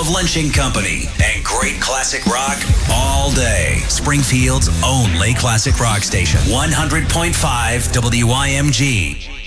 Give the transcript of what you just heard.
of Lynching Company and great classic rock all day. Springfield's only classic rock station. 100.5 WIMG.